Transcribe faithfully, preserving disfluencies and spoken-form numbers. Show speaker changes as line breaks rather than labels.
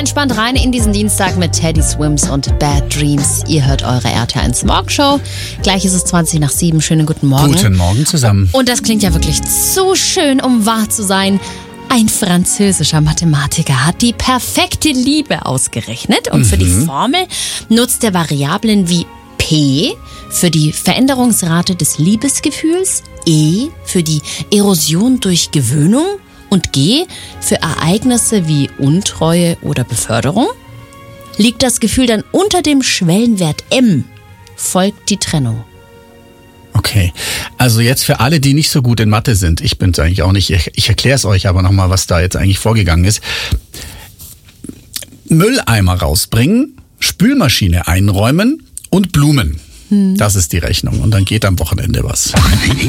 entspannt rein in diesen Dienstag mit Teddy Swims und Bad Dreams. Ihr hört eure R T eins Morgenshow. Gleich ist es zwanzig nach sieben. Schönen guten Morgen.
Guten Morgen zusammen.
Und das klingt ja wirklich zu schön, um wahr zu sein. Ein französischer Mathematiker hat die perfekte Liebe ausgerechnet und mhm. für die Formel nutzt er Variablen wie P für die Veränderungsrate des Liebesgefühls, E für die Erosion durch Gewöhnung und G für Ereignisse wie Untreue oder Beförderung. Liegt das Gefühl dann unter dem Schwellenwert M, folgt die Trennung.
Okay, also jetzt für alle, die nicht so gut in Mathe sind, ich bin es eigentlich auch nicht, ich, ich erkläre es euch aber nochmal, was da jetzt eigentlich vorgegangen ist. Mülleimer rausbringen, Spülmaschine einräumen und Blumen. Hm. Das ist die Rechnung und dann geht am Wochenende was.